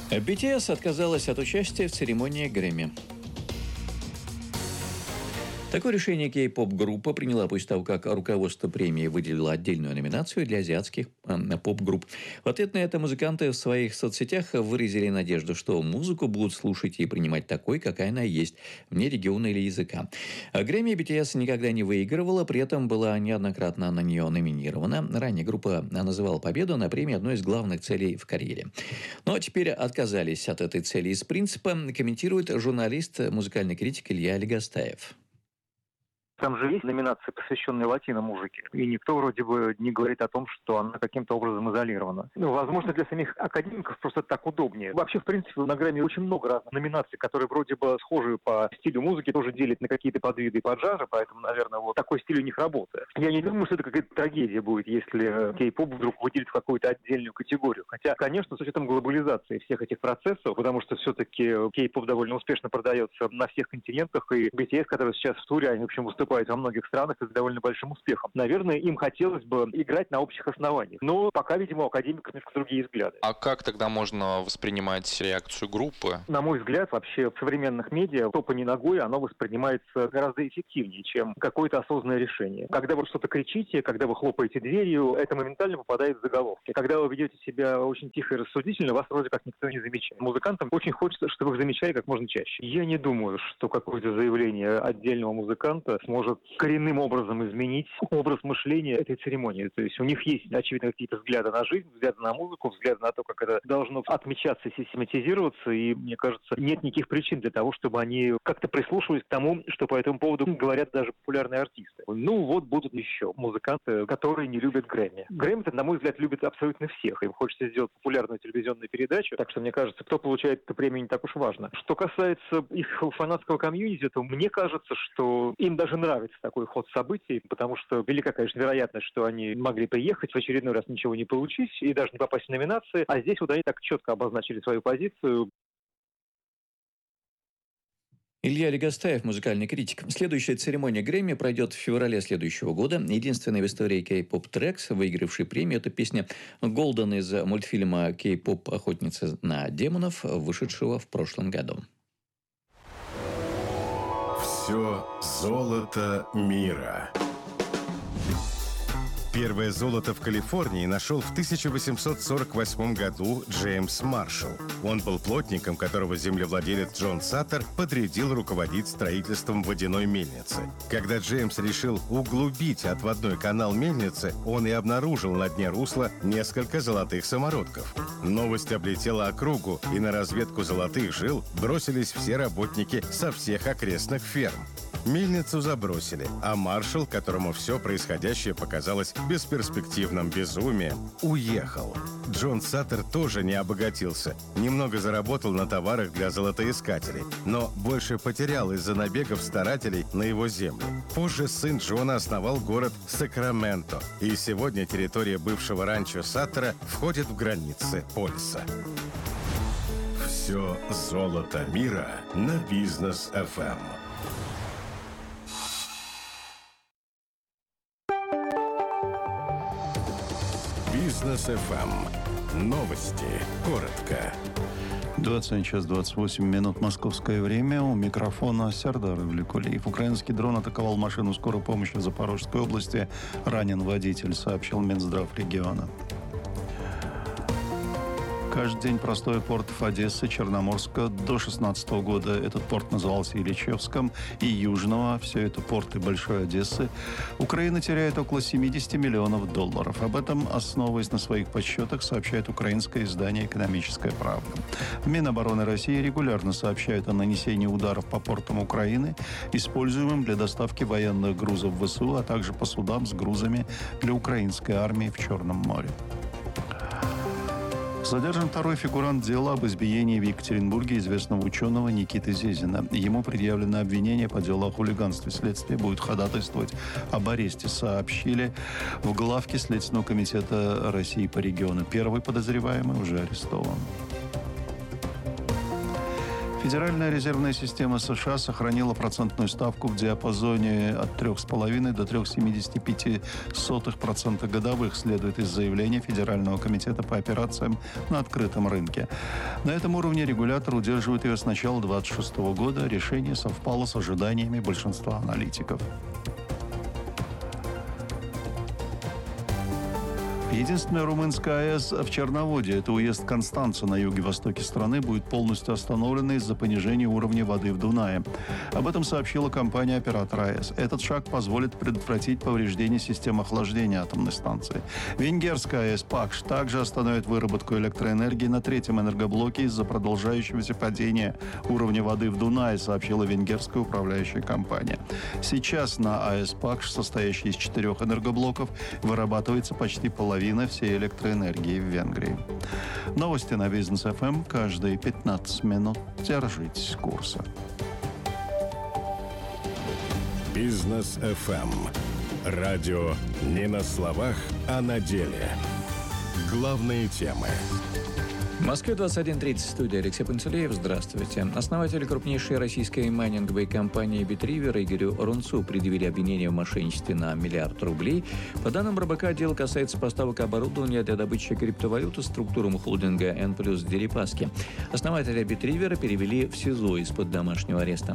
BTS отказалась от участия в церемонии Грэмми. Такое решение кей-поп-группа приняла после того, как руководство премии выделило отдельную номинацию для азиатских поп-групп. В ответ на это музыканты в своих соцсетях выразили надежду, что музыку будут слушать и принимать такой, какая она есть, вне региона или языка. Грэмми BTS никогда не выигрывала, при этом была неоднократно на нее номинирована. Ранее группа называла победу на премии одной из главных целей в карьере. Но теперь отказались от этой цели из принципа, комментирует журналист, музыкальный критик Илья Легостаев. Там же есть номинации, посвященные латино-музыке, и никто вроде бы не говорит о том, что она каким-то образом изолирована. Возможно, для самих академиков просто так удобнее. Вообще, в принципе, на Грэмми очень много разных номинаций, которые вроде бы схожи по стилю музыки, тоже делят на какие-то подвиды и поджанры, поэтому, наверное, вот такой стиль у них работает. Я не думаю, что это какая-то трагедия будет, если кей-поп вдруг выделит в какую-то отдельную категорию. Хотя, конечно, с учетом глобализации всех этих процессов, потому что все-таки кей-поп довольно успешно продается на всех континентах, и BTS, который сейчас в туре, они, в общем, выступают во многих странах и с довольно большим успехом. Наверное, им хотелось бы играть на общих основаниях. Но пока, видимо, у академиков немножко другие взгляды. А как тогда можно воспринимать реакцию группы? На мой взгляд, вообще в современных медиа топание ногой, оно воспринимается гораздо эффективнее, чем какое-то осознанное решение. Когда вы что-то кричите, когда вы хлопаете дверью, это моментально попадает в заголовки. Когда вы ведете себя очень тихо и рассудительно, вас вроде как никто не замечает. Музыкантам очень хочется, чтобы их замечали как можно чаще. Я не думаю, что какое-то заявление отдельного музыканта сможет коренным образом изменить образ мышления этой церемонии. То есть у них есть, очевидно, какие-то взгляды на жизнь, взгляды на музыку, взгляды на то, как это должно отмечаться и систематизироваться, и, мне кажется, нет никаких причин для того, чтобы они как-то прислушивались к тому, что по этому поводу говорят даже популярные артисты. Ну вот будут еще музыканты, которые не любят Грэмми. Грэмми-то, на мой взгляд, любят абсолютно всех. Им хочется сделать популярную телевизионную передачу, так что, мне кажется, кто получает эту премию, не так уж важно. Что касается их фанатского комьюнити, то мне кажется, что им даже нравится такой ход событий, потому что велика, конечно, вероятность, что они могли приехать, в очередной раз ничего не получить и даже не попасть в номинации, а здесь вот они так четко обозначили свою позицию. Илья Легостаев, музыкальный критик. Следующая церемония Грэмми пройдет в феврале следующего года. Единственная в истории K-Pop Tracks, выигравшей премию, это песня «Golden» из мультфильма K-Pop «Охотница на демонов», вышедшего в прошлом году. Все золото мира. Первое золото в Калифорнии нашел в 1848 году Джеймс Маршалл. Он был плотником, которого землевладелец Джон Саттер подрядил руководить строительством водяной мельницы. Когда Джеймс решил углубить отводной канал мельницы, он и обнаружил на дне русла несколько золотых самородков. Новость облетела округу, и на разведку золотых жил бросились все работники со всех окрестных ферм. Мельницу забросили, а Маршалл, которому все происходящее показалось бесперспективным безумием, уехал. Джон Саттер тоже не обогатился. Немного заработал на товарах для золотоискателей, но больше потерял из-за набегов старателей на его землю. Позже сын Джона основал город Сакраменто, и сегодня территория бывшего ранчо Саттера входит в границы полиса. Все золото мира на Бизнес FM. Бизнес FM. Новости. Коротко. 21 час 28 минут московское время. У микрофона Сердар Влекулиев. Украинский дрон атаковал машину скорой помощи в Запорожской области. Ранен водитель, сообщил Минздрав региона. Каждый день простой портов Одессы, Черноморска. До 2016 года этот порт назывался Ильичевском и Южного. Все это порты Большой Одессы. Украина теряет около $70 миллионов. Об этом, основываясь на своих подсчетах, сообщает украинское издание «Экономическая правда». В Минобороны России регулярно сообщают о нанесении ударов по портам Украины, используемым для доставки военных грузов в ВСУ, а также по судам с грузами для украинской армии в Черном море. Задержан второй фигурант дела об избиении в Екатеринбурге известного ученого Никиты Зезина. Ему предъявлено обвинение по делу о хулиганстве. Следствие будет ходатайствовать об аресте, сообщили в главке Следственного комитета России по региону. Первый подозреваемый уже арестован. Федеральная резервная система США сохранила процентную ставку в диапазоне от 3,5 до 3,75% годовых, следует из заявления Федерального комитета по операциям на открытом рынке. На этом уровне регулятор удерживает ее с начала 2026 года. Решение совпало с ожиданиями большинства аналитиков. Единственная румынская АЭС в Черноводе, это уезд Констанца на юге-востоке страны, будет полностью остановлена из-за понижения уровня воды в Дунае. Об этом сообщила компания-оператор АЭС. Этот шаг позволит предотвратить повреждение системы охлаждения атомной станции. Венгерская АЭС ПАКШ также остановит выработку электроэнергии на третьем энергоблоке из-за продолжающегося падения уровня воды в Дунае, сообщила венгерская управляющая компания. Сейчас на АЭС ПАКШ, состоящей из 4 энергоблоков, вырабатывается почти половина всей электроэнергии в Венгрии. Новости на Бизнес ФМ каждые 15 минут. Держитесь курса. Бизнес ФМ. Радио не на словах, а на деле. Главные темы. В Москве 21:30, студия Алексей Пантелеев. Здравствуйте. Основатели крупнейшей российской майнинговой компании «Битривер» Игорю Рунцу предъявили обвинение в мошенничестве на $1 миллиард. По данным РБК, дело касается поставок оборудования для добычи криптовалюты структурам холдинга N+ Дерипаски. Основателя «Битривера» перевели в СИЗО из-под домашнего ареста.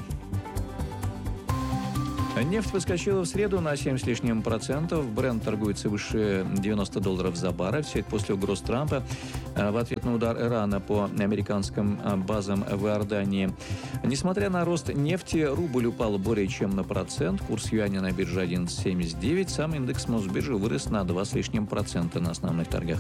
Нефть выскочила в среду на 7 с лишним %. Брент торгуется выше $90 за баррель. Все это после угроз Трампа в ответ на удар Ирана по американским базам в Иордании. Несмотря на рост нефти, рубль упал более чем на %. Курс юаня на бирже 11,79. Сам индекс Мосбиржи вырос на 2 с лишним % на основных торгах.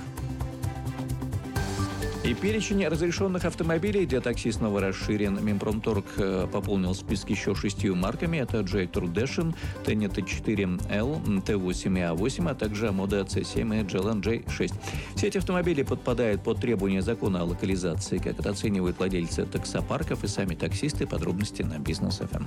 И перечень разрешенных автомобилей для такси снова расширен. Минпромторг пополнил список еще 6 марками. Это J-Tour Dashin, Tennet T4L, T8 и A8, а также Moda C7 и Gelan J6. Все эти автомобили подпадают под требования закона о локализации, как это оценивают владельцы таксопарков и сами таксисты. Подробности на Бизнес ФМ.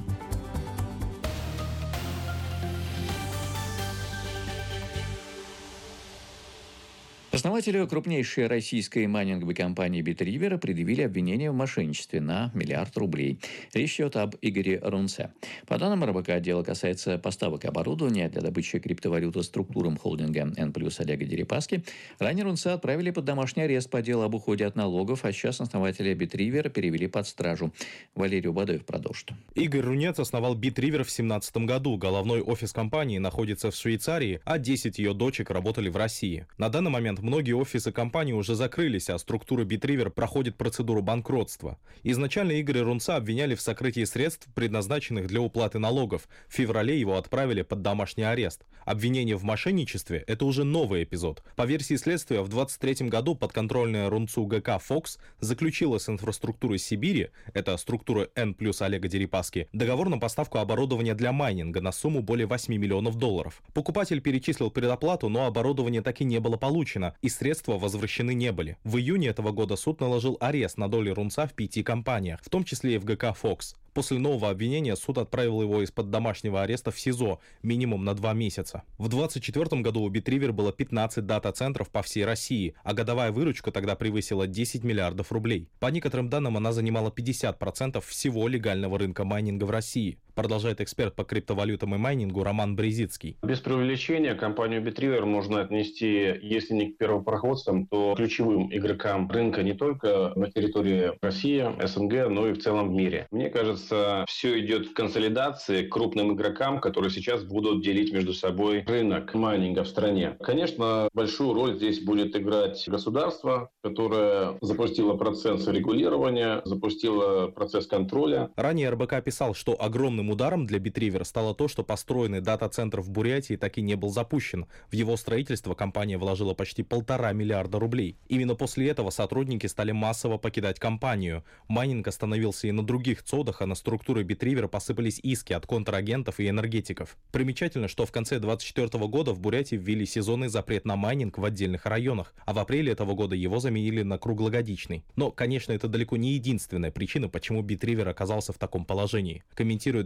Основателю крупнейшей российской майнинговой компании «Битривер» предъявили обвинение в мошенничестве на $1 миллиард. Речь идет об Игоре Рунце. По данным РБК, дело касается поставок оборудования для добычи криптовалюты структурам холдинга N+ Олега Дерипаски. Ранее Рунце отправили под домашний арест по делу об уходе от налогов, а сейчас основателя «Битривер» перевели под стражу. Валерий Бадоев продолжит. Игорь Рунец основал «Битривер» в 2017 году. Головной офис компании находится в Швейцарии, а 10 ее дочек работали в России. На данный момент многие офисы компании уже закрылись, а структура «Битривер» проходит процедуру банкротства. Изначально Игоря Рунца обвиняли в сокрытии средств, предназначенных для уплаты налогов. В феврале его отправили под домашний арест. Обвинение в мошенничестве – это уже новый эпизод. По версии следствия, в 2023 году подконтрольная Рунцу ГК «Фокс» заключила с инфраструктурой Сибири, это структура N+ Олега Дерипаски, договор на поставку оборудования для майнинга на сумму более $8 миллионов. Покупатель перечислил предоплату, но оборудование так и не было получено, и средства возвращены не были. В июне этого года суд наложил арест на доли Рунца в 5 компаниях, в том числе и в ГК «Фокс». После нового обвинения суд отправил его из-под домашнего ареста в СИЗО минимум на 2 месяца. В 2024 году у «Битривер» было 15 дата-центров по всей России, а годовая выручка тогда превысила $10 миллиардов. По некоторым данным, она занимала 50% всего легального рынка майнинга в России. Продолжает эксперт по криптовалютам и майнингу Роман Брезицкий. Без преувеличения компанию «Битривер» можно отнести, если не к первопроходцам, то ключевым игрокам рынка не только на территории России, СНГ, но и в целом в мире. Мне кажется, все идет в консолидации к крупным игрокам, которые сейчас будут делить между собой рынок майнинга в стране. Конечно, большую роль здесь будет играть государство, которое запустило процесс регулирования, запустило процесс контроля. Ранее РБК писал, что огромным ударом для «Битривер» стало то, что построенный дата-центр в Бурятии так и не был запущен. В его строительство компания вложила почти $1,5 миллиарда. Именно после этого сотрудники стали массово покидать компанию. Майнинг остановился и на других цодах, а на структуры «Битривер» посыпались иски от контрагентов и энергетиков. Примечательно, что в конце 2024 года в Бурятии ввели сезонный запрет на майнинг в отдельных районах, а в апреле этого года его заменили на круглогодичный. Но, конечно, это далеко не единственная причина, почему «Битривер» оказался в таком положении, комментирует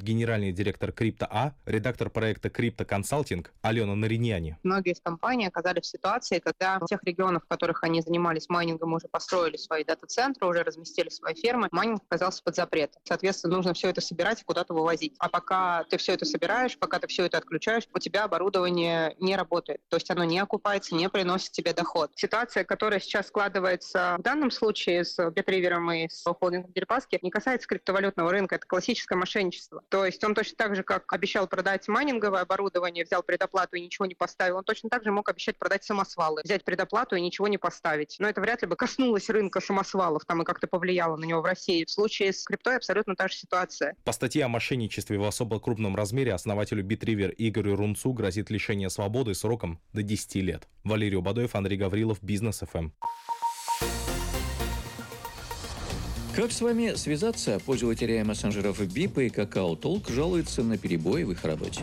генеральный директор Крипто.А, редактор проекта Крипто Консалтинг Алена Нариньяни. Многие из компаний оказались в ситуации, когда в тех регионах, в которых они занимались майнингом, уже построили свои дата-центры, уже разместили свои фермы, майнинг оказался под запретом. Соответственно, нужно все это собирать и куда-то вывозить. А пока ты все это собираешь, пока ты все это отключаешь, у тебя оборудование не работает. То есть оно не окупается, не приносит тебе доход. Ситуация, которая сейчас складывается в данном случае с Битривером и с холдингом Дерипаски, не касается криптовалютного рынка. Это классическое мошенничество. То есть он точно так же, как обещал продать майнинговое оборудование, взял предоплату и ничего не поставил, он точно так же мог обещать продать самосвалы, взять предоплату и ничего не поставить. Но это вряд ли бы коснулось рынка самосвалов там и как-то повлияло на него в России. В случае с криптой абсолютно та же ситуация. По статье о мошенничестве в особо крупном размере основателю Битривер Игорю Рунцу грозит лишение свободы сроком до 10 лет. Валерий Бадоев, Андрей Гаврилов, Бизнес ФМ. Как с вами связаться? Пользователи мессенджеров BIP и KakaoTalk жалуются на перебои в их работе.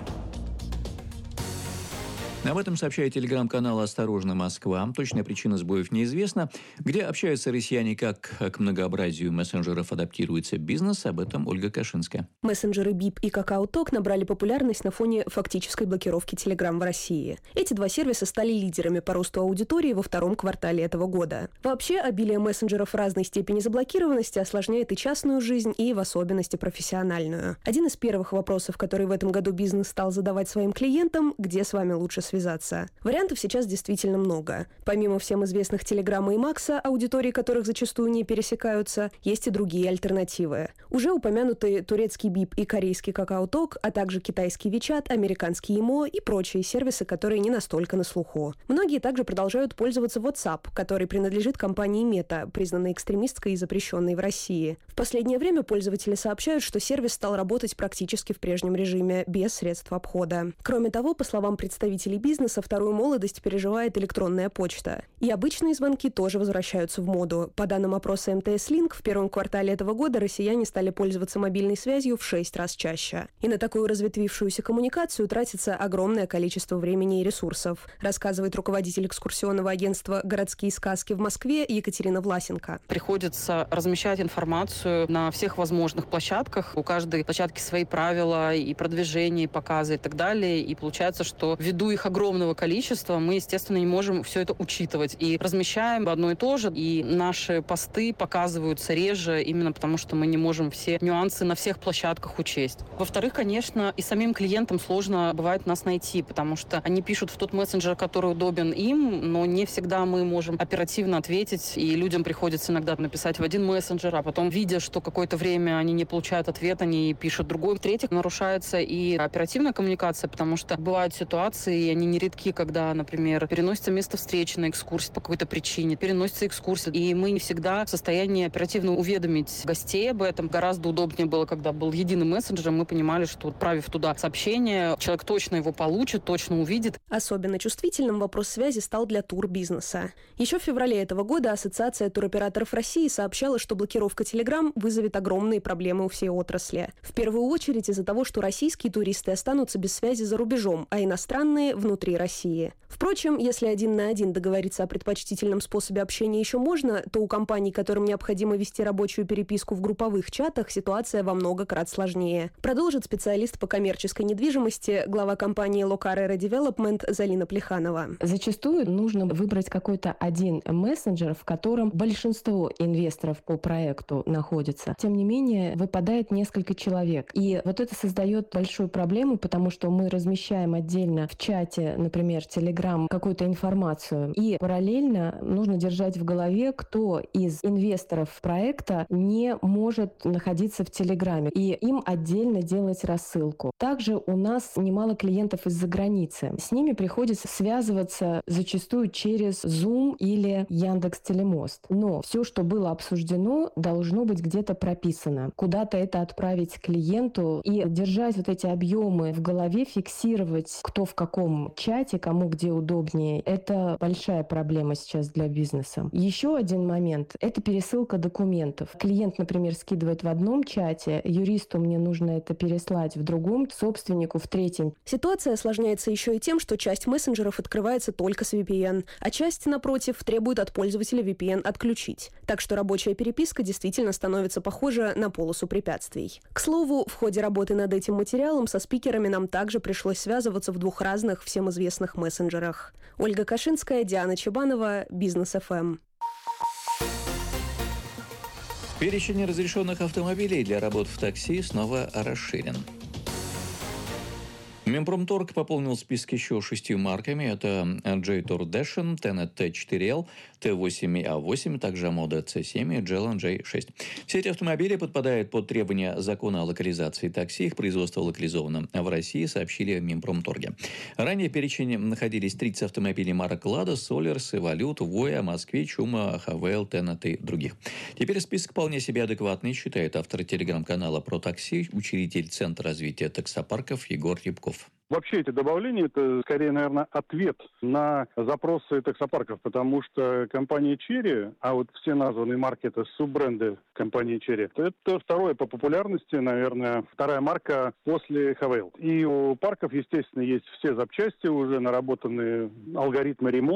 Об этом сообщает телеграм-канал «Осторожно, Москва». Точная причина сбоев неизвестна. Где общаются россияне, как к многообразию мессенджеров адаптируется бизнес, об этом Ольга Кашинская. Мессенджеры BIP и KakaoTalk набрали популярность на фоне фактической блокировки Telegram в России. Эти два сервиса стали лидерами по росту аудитории во втором квартале этого года. Вообще, обилие мессенджеров разной степени заблокированности осложняет и частную жизнь, и в особенности профессиональную. Один из первых вопросов, который в этом году бизнес стал задавать своим клиентам – где с вами лучше связаться. Вариантов сейчас действительно много. Помимо всем известных Телеграма и Макса, аудитории которых зачастую не пересекаются, есть и другие альтернативы. Уже упомянутые турецкий BIP и корейский KakaoTalk, а также китайский WeChat, американский Imo и прочие сервисы, которые не настолько на слуху. Многие также продолжают пользоваться WhatsApp, который принадлежит компании Meta, признанной экстремистской и запрещенной в России. В последнее время пользователи сообщают, что сервис стал работать практически в прежнем режиме, без средств обхода. Кроме того, по словам представителей бизнеса, вторую молодость переживает электронная почта. И обычные звонки тоже возвращаются в моду. По данным опроса МТС Link, в первом квартале этого года россияне стали пользоваться мобильной связью в 6 раз чаще. И на такую разветвившуюся коммуникацию тратится огромное количество времени и ресурсов, рассказывает руководитель экскурсионного агентства «Городские сказки» в Москве Екатерина Власенко. Приходится размещать информацию на всех возможных площадках. У каждой площадки свои правила и продвижение, и показы и так далее. И получается, что ввиду их огромного количества, мы, естественно, не можем все это учитывать. И размещаем одно и то же, и наши посты показываются реже, именно потому что мы не можем все нюансы на всех площадках учесть. Во-вторых, конечно, и самим клиентам сложно бывает нас найти, потому что они пишут в тот мессенджер, который удобен им, но не всегда мы можем оперативно ответить, и людям приходится иногда написать в один мессенджер, а потом, видя, что какое-то время они не получают ответ, они пишут другой. В-третьих, нарушается и оперативная коммуникация, потому что бывают ситуации, и они нередки, когда, например, переносится место встречи на экскурсию по какой-то причине, переносится экскурсия, и мы не всегда в состоянии оперативно уведомить гостей об этом. Гораздо удобнее было, когда был единый мессенджер, мы понимали, что, отправив туда сообщение, человек точно его получит, точно увидит. Особенно чувствительным вопрос связи стал для турбизнеса. Еще в феврале этого года Ассоциация туроператоров России сообщала, что блокировка Telegram вызовет огромные проблемы у всей отрасли. В первую очередь из-за того, что российские туристы останутся без связи за рубежом, а иностранные – внутри России. Впрочем, если один на один договориться о предпочтительном способе общения еще можно, то у компаний, которым необходимо вести рабочую переписку в групповых чатах, ситуация во много крат сложнее. Продолжит специалист по коммерческой недвижимости, глава компании Locarera Development Залина Плеханова. Зачастую нужно выбрать какой-то один мессенджер, в котором большинство инвесторов по проекту находится. Тем не менее, выпадает несколько человек. И вот это создает большую проблему, потому что мы размещаем отдельно в чате, например, Telegram, какую-то информацию. И параллельно нужно держать в голове, кто из инвесторов проекта не может находиться в Телеграме. И им отдельно делать рассылку. Также у нас немало клиентов из-за границы. С ними приходится связываться зачастую через Zoom или Яндекс.Телемост. Но все, что было обсуждено, должно быть где-то прописано. Куда-то это отправить клиенту и держать вот эти объемы в голове, фиксировать, кто в каком чате, кому где удобнее. Это большая проблема сейчас для бизнеса. Еще один момент – это пересылка документов. Клиент, например, скидывает в одном чате, юристу мне нужно это переслать в другом, собственнику в третьем. Ситуация осложняется еще и тем, что часть мессенджеров открывается только с VPN, а часть, напротив, требует от пользователя VPN отключить. Так что рабочая переписка действительно становится похожа на полосу препятствий. К слову, в ходе работы над этим материалом со спикерами нам также пришлось связываться в двух разных всем известных мессенджерах. Ольга Кашинская, Диана Чебанова, Бизнес ФМ. Перечень разрешенных автомобилей для работ в такси снова расширен. Минпромторг пополнил список еще 6 марками. Это J-Tour Dashen, Tenet T4L, T8A8, также Moda C7 и Gelan J6. Все эти автомобили подпадают под требования закона о локализации такси. Их производство локализовано в России, сообщили в Минпромторге. Ранее в перечне находились 30 автомобилей марок Lada, Solers, Evolute, Voya, Москвич, Ума, Havel, Tenet и других. Теперь список вполне себе адекватный, считает автор телеграм-канала про такси, учредитель Центра развития таксопарков Егор Рябков. Вообще эти добавления – это скорее, наверное, ответ на запросы таксопарков, потому что компания Chery, а вот все названные марки – это суббренды компании Chery, это второе по популярности, наверное, вторая марка после Havel. И у парков, естественно, есть все запчасти, уже наработанные алгоритмы ремонта.